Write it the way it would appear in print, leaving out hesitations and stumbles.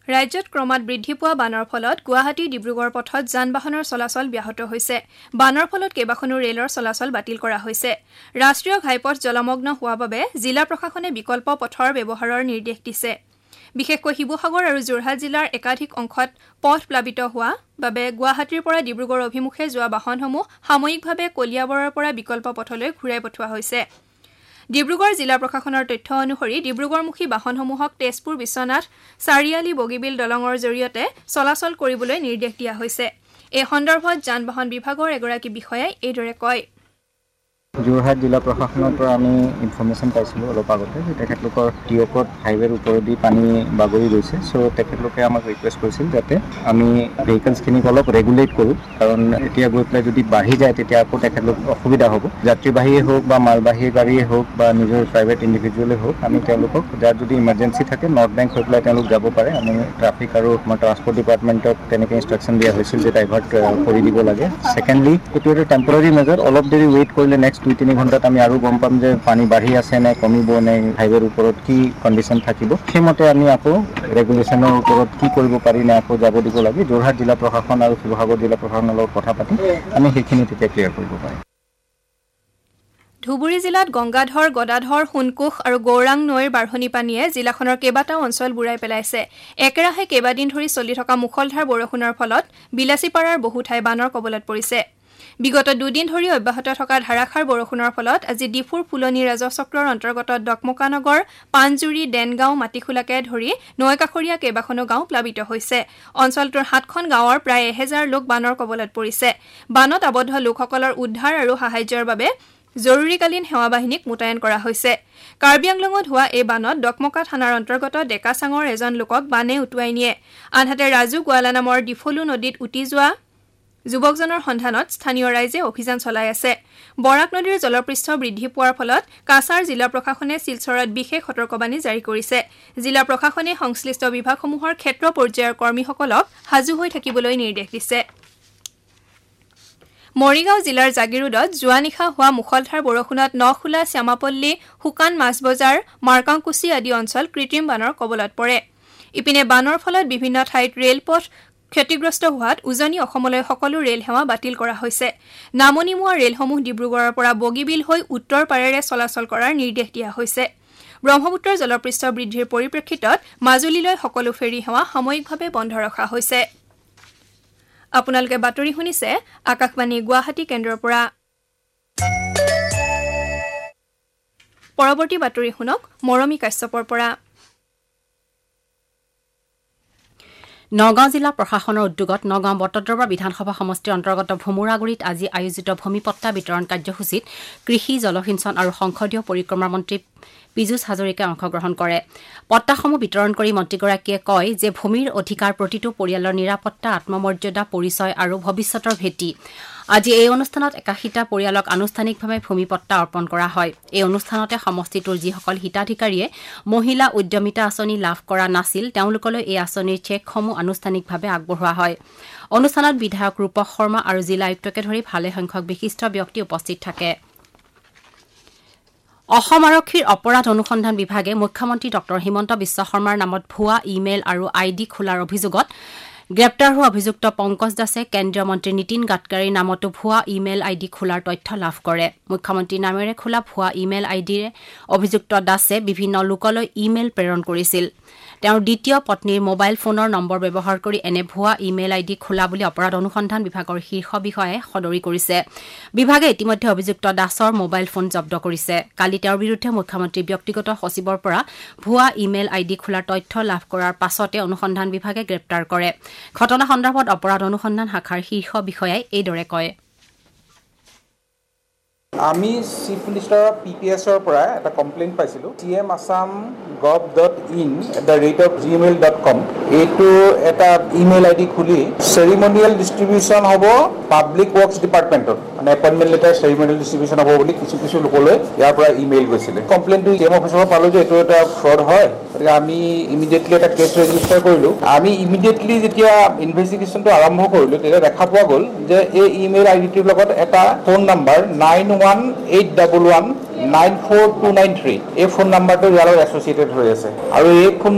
ৰাজ্যত ক্ৰমাৎ বৃদ্ধি পোৱা বানৰ ফলত গুৱাহাটী ডিব্ৰুগড় পথত যান-বাহনৰ চলাচল ব্যাহত হৈছে। বানৰ ফলত কেইবাখনো ৰেলৰ চলাচল বাতিল কৰা হৈছে। ৰাষ্ট্ৰীয় ঘাইপথ জলমগ্ন হোৱাৰ বাবে জিলা প্ৰশাসনে বিকল্প পথৰ ব্যৱহাৰৰ নিৰ্দেশ দিছে। বিশেষকৈ শিৱসাগৰ আৰু যোৰহাট জিলাৰ একাধিক অংশত পথ প্লাবিত হোৱাৰ বাবে গুৱাহাটীৰ পৰা ডিব্ৰুগড় অভিমুখে যোৱা বাহনসমূহ সাময়িকভাৱে কলিয়াবৰৰ পৰা বিকল্প পথলৈ ঘূৰাই পঠোৱা হৈছে। ডিব্ৰুগড় জিলা প্ৰশাসনৰ তথ্য অনুসৰি ডিব্ৰুগড়মুখী বাহনসমূহক তেজপুৰ বিশ্বনাথ চাৰিআলি বগীবিল দলঙৰ জৰিয়তে চলাচল কৰিবলৈ নিৰ্দেশ দিয়া হৈছে। এই সন্দৰ্ভত যান-বাহন বিভাগৰ এগৰাকী বিষয়াই এইদৰে কয়। যোৰহাট জিলা প্ৰশাসনৰ পৰা আমি ইনফৰমেশ্যন পাইছিলোঁ অলপ আগতে যে তেখেতলোকৰ টিঅ'কত হাইৱেৰ ওপৰেদি পানী বাগৰি গৈছে। চ' তেখেতলোকে আমাক ৰিকুৱেষ্ট কৰিছিল যাতে আমি ভেহিকেলছখিনিক অলপ ৰেগুলেট কৰোঁ, কাৰণ এতিয়া গৈ পেলাই যদি বাঢ়ি যায় তেতিয়া আকৌ তেখেতলোক অসুবিধা হ'ব। যাত্ৰীবাহীয়ে হওক বা মালবাহী গাড়ীয়ে হওক বা নিজৰ প্ৰাইভেট ইণ্ডিভিজুৱেলে হওক, আমি তেওঁলোকক যাৰ যদি ইমাৰ্জেঞ্চি থাকে নৰ্থ বেংক হৈ পেলাই তেওঁলোক যাব পাৰে। আমি ট্ৰাফিক আৰু আমাৰ ট্ৰান্সপৰ্ট ডিপাৰ্টমেণ্টক তেনেকৈ ইনষ্ট্ৰাকশ্যন দিয়া হৈছিল যে ডাইভাৰ্ট কৰি দিব লাগে। ছেকেণ্ডলি, এইটো এটা টেম্পৰাৰী মেজাৰ, অলপ দেৰি ৱেইট কৰিলে নেক্সট 2-3 ঘণ্টাত আমি আৰু গম পাম যে পানী বাঢ়ি আছে নে কমিব নে হাইৱেৰ ওপৰত কি কণ্ডিশ্যন থাকিব। সেইমতে আমি আকৌ ৰেগুলেশ্যনৰ ওপৰত কি কৰিব পাৰি নে আকৌ যাব দিব লাগে। যোৰহাট জিলা প্ৰশাসন আৰু শিৱসাগৰ জিলা প্ৰশাসনৰ লগত কথা পাতি আমি সেইখিনি তেতিয়া ক্লিয়াৰ কৰিব পাৰিম। ধুবুৰী জিলাত গংগাধৰ, গদাধৰ, সোণকোষ আৰু গৌৰাং নৈৰ বাঢ়নি পানীয়ে জিলাখনৰ কেইবাটাও অঞ্চল বুৰাই পেলাইছে। একেৰাহে কেইবাদিন ধৰি চলি থকা মুষলধাৰ বৰষুণৰ ফলত বিলাচীপাৰাৰ বহু ঠাই বানৰ কবলত পৰিছে। বিগত 2 দিন ধৰি অব্যাহত থকা ধাৰাসাৰ বৰষুণৰ ফলত আজি ডিফুৰ ফুলনি ৰাজচক্ৰৰ অন্তৰ্গত ডকমকানগৰ, পাণজুৰি, ডেনগাঁও, মাটিখোলাকে ধৰি নৈকাষৰীয়া কেইবাখনো গাঁও প্লাবিত হৈছে। অঞ্চলটোৰ 7খন গাঁৱৰ প্ৰায় 1000 লোক বানৰ কবলত পৰিছে। বানত আবদ্ধ লোকসকলৰ উদ্ধাৰ আৰু সাহায্যৰ বাবে জৰুৰীকালীন সেৱা বাহিনীক মোতায়েন কৰা হৈছে। কাৰ্বি আংলঙত হোৱা এই বানত ডকমকা থানাৰ অন্তৰ্গত ডেকাচাঙৰ এজন লোকক বানে উটুৱাই নিয়ে। আনহাতে ৰাজু গোৱালা নামৰ ডিফলু নদীত উটি যোৱা যুৱকজনৰ সন্ধানত স্থানীয় ৰাইজে অভিযান চলাই আছে। বৰাক নদীৰ জলপৃষ্ঠ বৃদ্ধি পোৱাৰ ফলত কাছাৰ জিলা প্ৰশাসনে শিলচৰত বিশেষ সতৰ্কবাণী জাৰি কৰিছে। জিলা প্ৰশাসনে সংশ্লিষ্ট বিভাগসমূহৰ ক্ষেত্ৰ পৰ্যায়ৰ কৰ্মীসকলক সাজু হৈ থাকিবলৈ নিৰ্দেশ দিছে। মৰিগাঁও জিলাৰ জাগিৰোডত যোৱা নিশা হোৱা মুষলধাৰ বৰষুণত নখোলা, শ্যামাপল্লী, শুকান মাছবজাৰ, মাৰ্কাংকুচি আদি অঞ্চল কৃত্ৰিম বানৰ কবলত পৰে। ইপিনে বানৰ ফলত বিভিন্ন ঠাইত ৰেলপথ ক্ষতিগ্ৰস্ত হোৱাত উজনি অসমলৈ সকলো ৰেল সেৱা বাতিল কৰা হৈছে। নামনিমুৱা ৰেলসমূহ ডিব্ৰুগড়ৰ পৰা বগীবিল হৈ উত্তৰ পাৰেৰে চলাচল কৰাৰ নিৰ্দেশ দিয়া হৈছে। ব্ৰহ্মপুত্ৰৰ জলপৃষ্ঠ বৃদ্ধিৰ পৰিপ্ৰেক্ষিতত মাজুলীলৈ সকলো ফেৰী সেৱা সাময়িকভাৱে বন্ধ ৰখা হৈছে। আপোনালোকে বাতৰি শুনিছে আকাশবাণী গুৱাহাটী কেন্দ্ৰৰ পৰা। পৰৱৰ্তী বাতৰি শুনক মৰমী কাশ্যপৰ পৰা। নগাঁও জিলা প্ৰশাসনৰ উদ্যোগত নগাঁও বটদ্ৰৱা বিধানসভা সমষ্টিৰ অন্তৰ্গত ভোমোৰাগুৰিত আজি আয়োজিত ভূমিপট্টা বিতৰণ কাৰ্যসূচীত কৃষি, জলসিঞ্চন আৰু সংসদীয় পৰিক্ৰমা মন্ত্ৰী পীযুষ হাজৰিকাই অংশগ্ৰহণ কৰে। পট্টাসমূহ বিতৰণ কৰি মন্ত্ৰীগৰাকীয়ে কয় যে ভূমিৰ অধিকাৰ প্ৰতিটো পৰিয়ালৰ নিৰাপত্তা, আত্মমৰ্যাদা, পৰিচয় আৰু ভৱিষ্যতৰ ভেটি। আজি এই অনুষ্ঠানত 81টা পৰিয়ালক আনুষ্ঠানিকভাৱে ভূমিপট্টা অৰ্পণ কৰা হয়। এই অনুষ্ঠানতে সমষ্টিটোৰ যিসকল হিতাধিকাৰীয়ে মহিলা উদ্যমিতা আঁচনি লাভ কৰা নাছিল তেওঁলোকলৈ এই আঁচনিৰ চেকসমূহ আনুষ্ঠানিকভাৱে আগবঢ়োৱা হয়। অনুষ্ঠানত বিধায়ক ৰূপক শৰ্মা আৰু জিলা আয়ুক্তকে ধৰি ভালেসংখ্যক বিশিষ্ট ব্যক্তি উপস্থিত থাকে। অসম আৰক্ষীৰ অপৰাধ অনুসন্ধান বিভাগে মুখ্যমন্ত্ৰী ডঃ হিমন্ত বিশ্ব শৰ্মাৰ নামত ভুৱা ইমেইল আৰু ID খোলাৰ অভিযোগত গ্ৰেপ্তাৰ হোৱা অভিযুক্ত পংকজ দাসে কেন্দ্ৰীয় মন্ত্ৰী নীতিন গাডকাৰীৰ নামতো ভুৱা ইমেইল ID খোলাৰ তথ্য লাভ কৰে। মুখ্যমন্ত্ৰীৰ নামেৰে খোলা ভুৱা ইমেইল IDৰে অভিযুক্ত দাসে বিভিন্ন লোকলৈ ইমেইল প্ৰেৰণ কৰিছিল। তেওঁৰ দ্বিতীয় পত্নীৰ মোবাইল ফোনৰ নম্বৰ ব্যৱহাৰ কৰি এনে ভুৱা ইমেইল ID খোলা বুলি অপৰাধ অনুসন্ধান বিভাগৰ শীৰ্ষ বিষয়াই সদৰি কৰিছে। বিভাগে ইতিমধ্যে অভিযুক্ত দাসৰ মোবাইল ফোন জব্দ কৰিছে। কালি তেওঁৰ বিৰুদ্ধে মুখ্যমন্ত্ৰীৰ ব্যক্তিগত সচিবৰ পৰা ভুৱা ইমেইল ID খোলাৰ তথ্য লাভ কৰাৰ পাছতে অনুসন্ধান বিভাগে গ্ৰেপ্তাৰ কৰে। ঘটনা সন্দৰ্ভত অপৰাধ অনুসন্ধান শাখাৰ শীৰ্ষ বিষয়াই এইদৰে কয়। আমি চিফ মিনিষ্টাৰ PPSৰ পৰা এটা কমপ্লেইন পাইছিলোঁ cmassam.gov.in@gmail.com এইটো এটা ইমেইল ID খুলি চেৰিমনিয়েল ডিষ্ট্ৰিবিউশ্যন হ'ব পাব্লিক ৱৰ্কছ ডিপাৰ্টমেণ্টত, মানে এপইণ্টমেণ্ট লেটাৰ চেৰিমনিয়েল ডিষ্ট্ৰিবিউশ্যন হ'ব বুলি কিছু লোকলৈ ইয়াৰ পৰা ইমেইল গৈছিলে। কমপ্লেইনটো CM অফিচৰ পৰা পালোঁ যে এইটো এটা ফ্ৰড হয়, গতিকে আমি ইমিডিয়েটলি এটা কেছ ৰেজিষ্টাৰ কৰিলোঁ। আমি ইমিডিয়েটলি যেতিয়া ইনভেষ্টিগেশ্যনটো আৰম্ভ কৰিলোঁ তেতিয়া দেখা পোৱা গ'ল যে এই ইমেইল IDটোৰ লগত এটা ফোন নাম্বাৰ 918111942993 এই ফোন নাম্বাৰটো ইয়াৰ লগত এছ'চিয়েটেড হৈ আছে আৰু এই ফোন